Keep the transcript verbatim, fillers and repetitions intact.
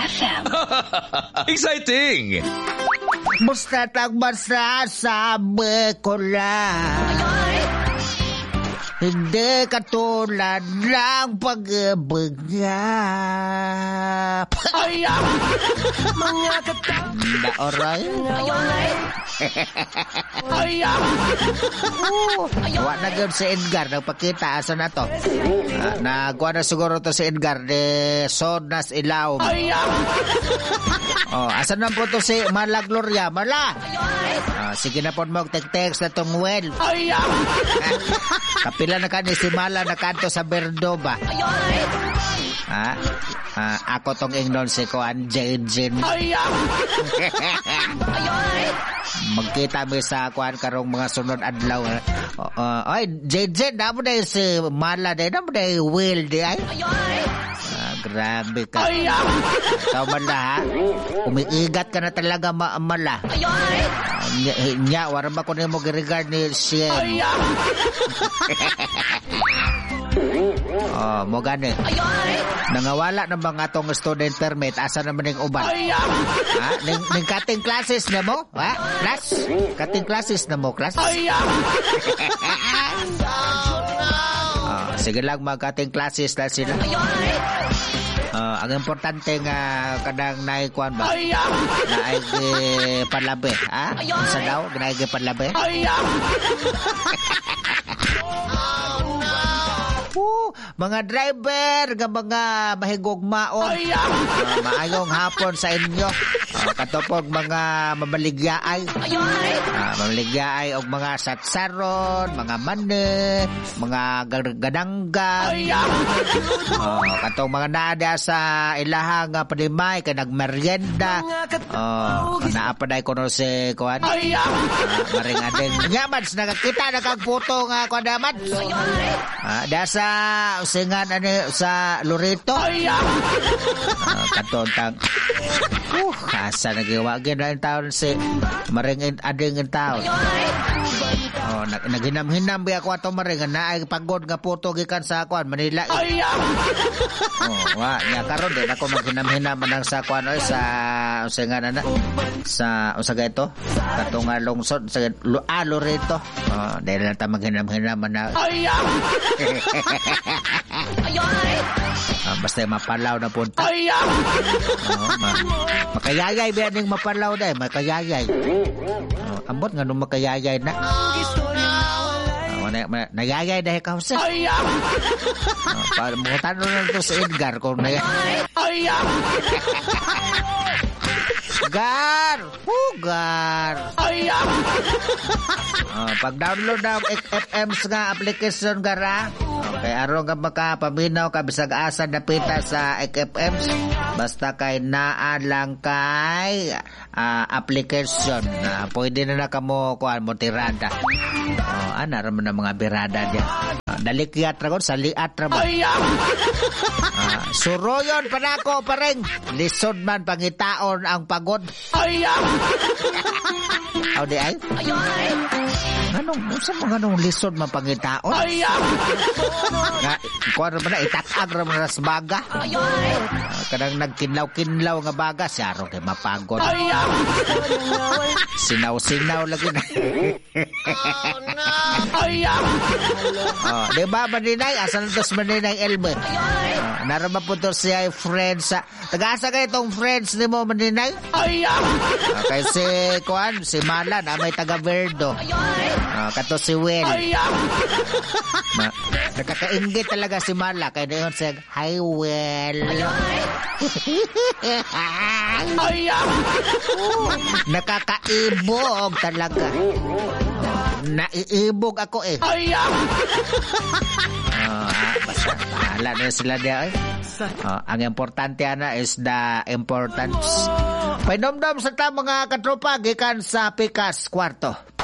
F M. Exciting! Musta tang masasabi ko lang, hindi katulad ng pag-ibigap. Mga katang Na oray? Wa na gyud si Edgar nagpakita asa na to. Uh, Nagwa na siguro to si Edgar de Sonas Ilaw. Oh, asa na po to si Mala Gloria? Mala. Uh, sige na po mo tek-text na tong well. Kapila na kani si Mala nakanto sa Berdoba. Ha? Uh, ako tong ingnon si Kuan Jane. Magkita mi sa Kuan karong mga sunod adlaw. Uh, uh, ay, Jane, damo na si Mala day, damo na Will day ay. Ah, grabe ka. Ikaw Mala ha? Umiigat ka na talaga ma Mala. Nya, nya wala ba ko na mo regard ni Sien. Oh, mo gani. Nangawala na mga tong student permit, asa naman yung uban? Ha? Ning, ning cutting classes na mo? Ha? Class? Cutting classes na mo, class? Oh, sige lang, mag-cutting classes na sila. Uh, ang importante nga kadang naikuan ba? Naay panlabi, ha? Sa daw, naay panlabi? Uh, mga driver, nga mga mahigog maon. Uh, maayong hapon sa inyo. Uh, katupog mga mabaligyaay. Uh, mabaligyaay og mga satsaron, mga mane, mga gadangga. Uh, katong mga nada sa ilahang uh, panimay kay nagmerienda. Uh, naapaday ko no si kuan. Uh, maring adeng nyamans nakakita nakagputo nga kuan daman. Uh, dasa usingan ani sa Loreto. Uh, katontang uh, asa nagiwagin na yung taon si maring ading yung taon. Oh, nag naghinam-hinam ba ako ato maring na ay pagod nga puto gikan sa kuan Manila. Oh, wa nya karon din ako maghinam-hinam nang sa kuan oy sa usingan ana sa usa ito katong lungsod sa ah, Loreto. Oh, dahil lang ta maghinam-hinam na. Ah, basta mapalaw na punta. Oh, ma makayayay ba ning mapalaw dai, makayayay. Oh, ambot nga nung makayayay na. Oh, na, na nayayay dai ka sa. Oh, para mo tanong na to sa Edgar kung na. Gar! Hugar! Oh, pag-download ng F M nga application gara. Okay, aron ka makapaminaw ka bisag asa dapita sa F M. Basta kay naa lang kay uh, application. Uh, pwede na na kamo kuan mo tirada. Oh, ana ra man mga birada dia. Uh, dalikyat ra gud sa liat ra ba. Uh, suroyon panako pareng lisod man pangitaon ang pagod. Aw di ay? Anong, unsa mo ganong lisod man pangitaon? Nga, kuha naman na, itatag naman na sa baga. Uh, kadang nagkinlaw-kinlaw nga baga, siya ron kay mapagod. Sinaw-sinaw lagi na. Oh, no! Oh, di ba, maninay? Asan ito sa maninay Elmer? Uh, narama po ito siya friends. Uh, Taga-asa kayo itong friends ni mo, maninay? Uh, kay si, kuhan, si Mala, na may taga-Verdo. Uh, kato si Will. Ma, nakakaingit talaga si Mala. Kaya na yun siya, hi Will. Nakakaibog talaga. Naiibog ako eh. Uh, basta, bahala na sila diya eh. Uh, ang importante ana is the importance. Painomdom sa ta mga katropa gikan sa Pikas Kwarto.